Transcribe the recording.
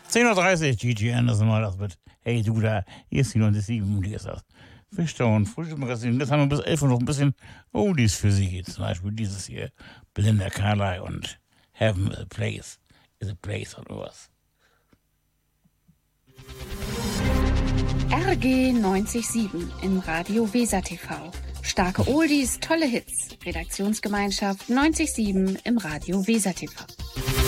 10:30 Uhr, Gigi Anderson mal das mit Hey du da, hier ist die 97, hier ist das Fischtown, Frühstücksmagazin. Jetzt haben wir bis 11 Uhr noch ein bisschen Oldies für Sie. Zum Beispiel dieses hier, Belinda Carlisle und Heaven is a Place oder was. RG 90.7 im Radio Weser TV. Starke Oldies, tolle Hits. Redaktionsgemeinschaft 90.7 im Radio Weser TV.